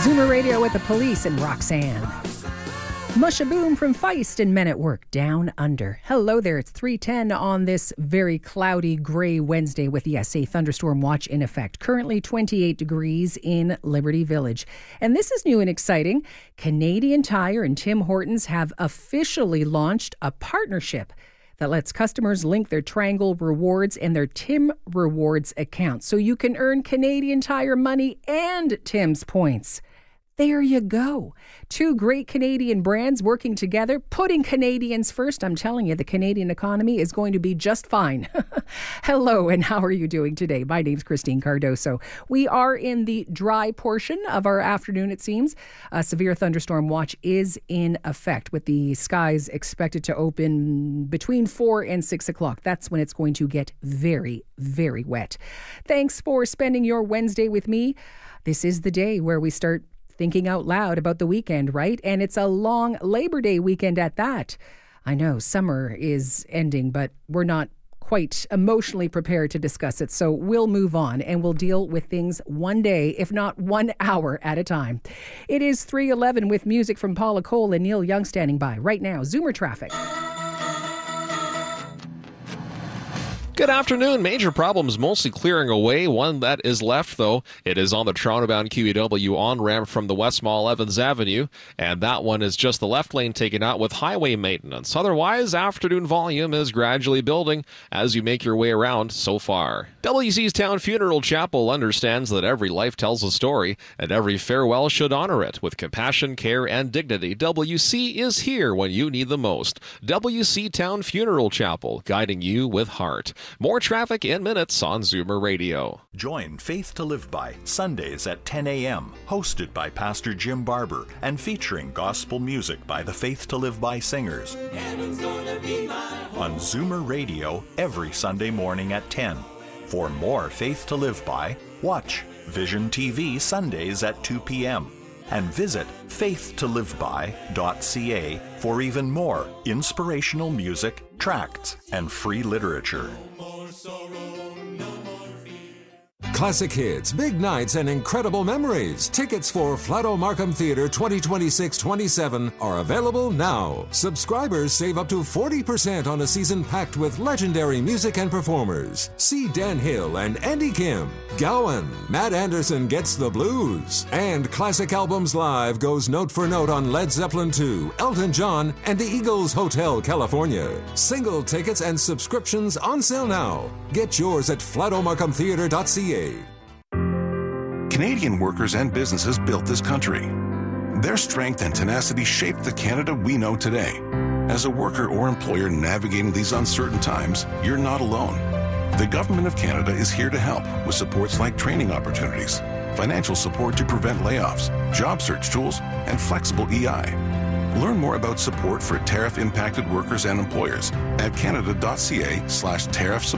Zoomer Radio with the Police and Roxanne. Mushaboom from Feist and Men at Work, Down Under. Hello there, it's 3:10 on this very cloudy, gray Wednesday with, yes, a thunderstorm watch in effect. Currently 28 degrees in Liberty Village. And this is new and exciting. Canadian Tire and Tim Hortons have officially launched a partnership that lets customers link their Triangle Rewards and their Tim Rewards accounts so you can earn Canadian Tire money and Tim's points. There you go. Two great Canadian brands working together, putting Canadians first. I'm telling you, the Canadian economy is going to be just fine. Hello, and how are you doing today? My name's Christine Cardoso. We are in the dry portion of our afternoon, it seems. A severe thunderstorm watch is in effect, with the skies expected to open between 4 and 6 o'clock. That's when it's going to get very, very wet. Thanks for spending your Wednesday with me. This is the day where we start thinking out loud about the weekend, right? And it's a long Labor Day weekend at that. I know summer is ending, but we're not quite emotionally prepared to discuss it. So we'll move on and we'll deal with things one day, if not 1 hour at a time. It is 3:11 with music from Paula Cole and Neil Young standing by. Right now, Zoomer Traffic. Good afternoon. Major problems mostly clearing away. One that is left, though, it is on the Toronto-bound QEW on-ramp from the West Mall Evans Avenue, and that one is just the left lane taken out with highway maintenance. Otherwise, afternoon volume is gradually building as you make your way around so far. WC's Town Funeral Chapel understands that every life tells a story, and every farewell should honor it with compassion, care, and dignity. WC is here when you need the most. WC Town Funeral Chapel, guiding you with heart. More traffic in minutes on Zoomer Radio. Join Faith to Live By Sundays at 10 a.m., hosted by Pastor Jim Barber and featuring gospel music by the Faith to Live By singers. On Zoomer Radio every Sunday morning at 10. For more Faith to Live By, watch Vision TV Sundays at 2 p.m. and visit faithtoliveby.ca for even more inspirational music, tracts, and free literature. Classic hits, big nights, and incredible memories. Tickets for Flato Markham Theatre 2026-27 are available now. Subscribers save up to 40% on a season packed with legendary music and performers. See Dan Hill and Andy Kim. Gowan, Matt Anderson Gets the Blues. And Classic Albums Live goes note for note on Led Zeppelin II, Elton John, and the Eagles Hotel California. Single tickets and subscriptions on sale now. Get yours at flatomarkhamtheatre.ca. Canadian workers and businesses built this country. Their strength and tenacity shaped the Canada we know today. As a worker or employer navigating these uncertain times, you're not alone. The Government of Canada is here to help with supports like training opportunities, financial support to prevent layoffs, job search tools, and flexible EI. Learn more about support for tariff-impacted workers and employers at canada.ca/tariff support.